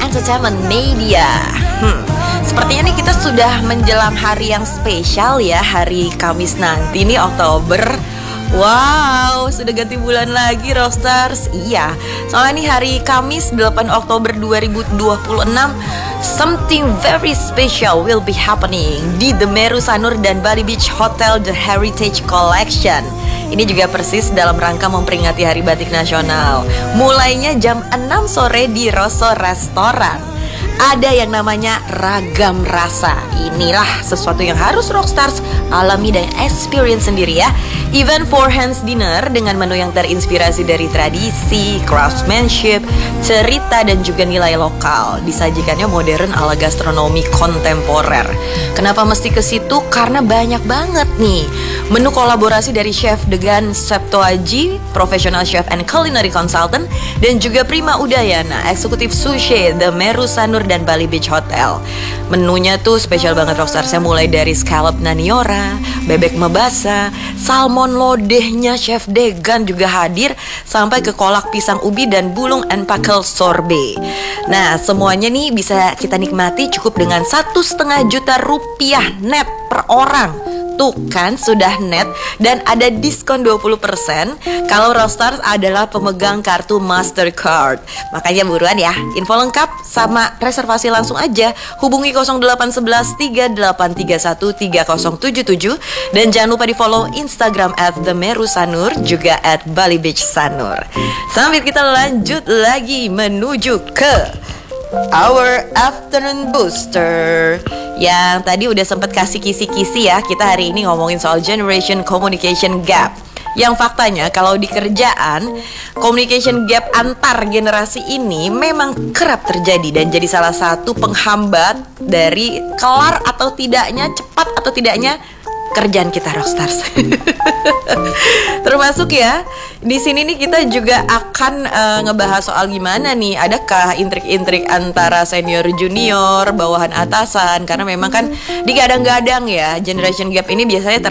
Entertainment Media. Sepertinya nih kita sudah menjelang hari yang spesial ya, hari Kamis nanti nih Oktober. Wow, sudah ganti bulan lagi Rockstars. Iya, soalnya nih hari Kamis 8 Oktober 2026, something very special will be happening di The Meru Sanur dan Bali Beach Hotel The Heritage Collection. Ini juga persis dalam rangka memperingati Hari Batik Nasional. Mulainya jam 6 sore di Rosso Restoran. Ada yang namanya ragam rasa. Inilah sesuatu yang harus Rockstars alami dan experience sendiri ya. Event for hands dinner dengan menu yang terinspirasi dari tradisi, craftsmanship, cerita dan juga nilai lokal. Disajikannya modern ala gastronomi kontemporer. Kenapa mesti ke situ? Karena banyak banget nih menu kolaborasi dari Chef Degan Septoaji, professional chef and culinary consultant, dan juga Prima Udayana, eksekutif sushi The Meru Sanur dan Bali Beach Hotel. Menunya tuh spesial banget Rockstarsnya, mulai dari scallop naniora, bebek mebasa, salmon lodehnya Chef Degan juga hadir, sampai ke kolak pisang ubi dan bulung and pickle sorbet. Nah, semuanya nih bisa kita nikmati cukup dengan 1,5 juta rupiah net per orang. Tuh kan sudah net dan ada diskon 20% kalau Rockstars adalah pemegang kartu Mastercard. Makanya buruan ya, info lengkap sama reservasi langsung aja hubungi 0811 3831 3077 dan jangan lupa di follow Instagram @themerusanur juga @balibeachsanur. Sambil kita lanjut lagi menuju ke our afternoon booster. Yang tadi udah sempet kasih kisi-kisi ya. Kita hari ini ngomongin soal generation communication gap. Yang faktanya kalau di kerjaan, communication gap antar generasi ini memang kerap terjadi dan jadi salah satu penghambat dari kelar atau tidaknya, cepat atau tidaknya kerjaan kita Rockstars. Termasuk ya, di sini nih kita juga akan ngebahas soal gimana nih, adakah intrik-intrik antara senior junior, bawahan atasan, karena memang kan digadang-gadang ya generation gap ini biasanya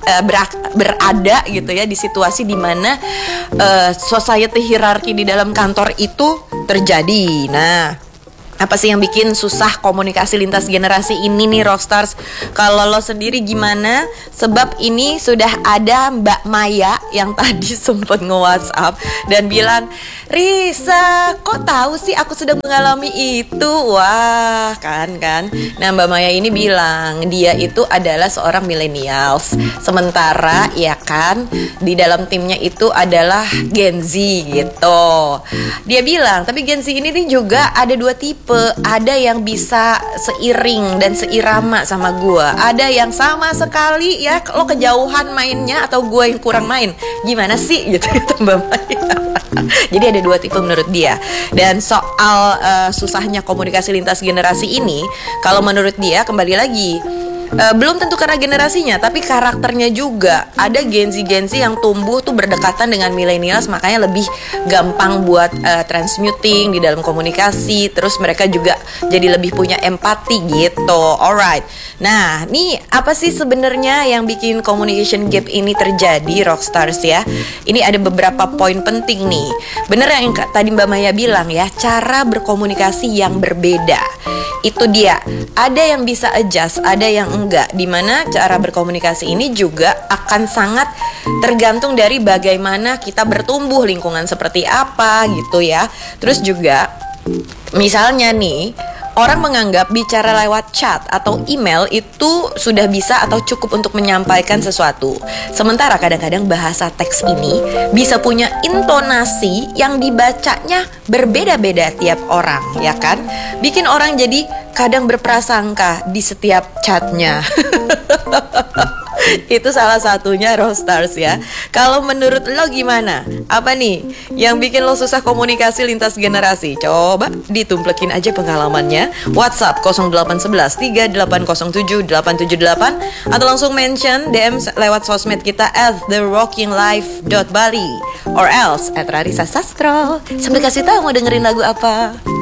berada gitu ya di situasi dimana society hierarki di dalam kantor itu terjadi. Nah, apa sih yang bikin susah komunikasi lintas generasi ini nih Rockstars? Kalau lo sendiri gimana? Sebab ini sudah ada Mbak Maya yang tadi sempat nge-WhatsApp dan bilang, "Risa, kok tahu sih aku sudah mengalami itu?" Wah, kan. Nah, Mbak Maya ini bilang dia itu adalah seorang millennials. Sementara ya kan di dalam timnya itu adalah Gen Z gitu. Dia bilang, tapi Gen Z ini nih juga ada dua tipe. Ada yang bisa seiring dan seirama sama gue, ada yang sama sekali ya lo kejauhan mainnya atau gue yang kurang main. Gimana sih gitu Mbak Maya. Jadi ada dua tipe menurut dia. Dan soal susahnya komunikasi lintas generasi ini, kalau menurut dia kembali lagi, belum tentu karena generasinya, tapi karakternya juga. Ada Gen Z yang tumbuh tuh berdekatan dengan millennials, makanya lebih gampang buat transmuting di dalam komunikasi. Terus mereka juga jadi lebih punya empati gitu. Alright. Nah, nih apa sih sebenarnya yang bikin communication gap ini terjadi Rockstars ya? Ini ada beberapa poin penting nih. Bener yang tadi Mbak Maya bilang ya, cara berkomunikasi yang berbeda. Itu dia. Ada yang bisa adjust, ada yang enggak. Dimana cara berkomunikasi ini juga akan sangat tergantung dari bagaimana kita bertumbuh, lingkungan seperti apa gitu ya. Terus juga misalnya nih, orang menganggap bicara lewat chat atau email itu sudah bisa atau cukup untuk menyampaikan sesuatu. Sementara kadang-kadang bahasa teks ini bisa punya intonasi yang dibacanya berbeda-beda tiap orang, ya kan? Bikin orang jadi kadang berprasangka di setiap chatnya. Itu salah satunya Rockstars ya. Kalau menurut lo gimana? Apa nih yang bikin lo susah komunikasi lintas generasi? Coba ditumplekin aja pengalamannya. WhatsApp 0811 3807 878 atau langsung mention DM lewat sosmed kita @therockinglife.bali or else @Rarisa Sastro. Sambil kasih tahu mau dengerin lagu apa.